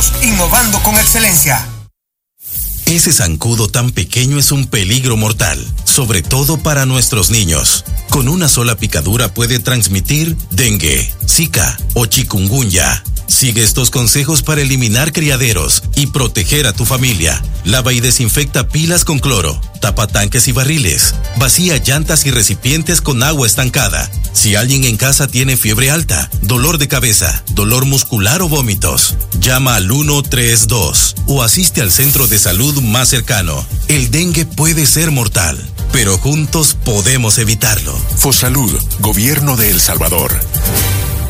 juntos, innovando con excelencia. Ese zancudo tan pequeño es un peligro mortal, sobre todo para nuestros niños. Con una sola picadura puede transmitir dengue, zika o chikungunya. Sigue estos consejos para eliminar criaderos y proteger a tu familia. Lava y desinfecta pilas con cloro. Tapa tanques y barriles. Vacía llantas y recipientes con agua estancada. Si alguien en casa tiene fiebre alta, dolor de cabeza, dolor muscular o vómitos, llama al 132 o asiste al centro de salud más cercano. El dengue puede ser mortal, pero juntos podemos evitarlo. Fosalud, Gobierno de El Salvador.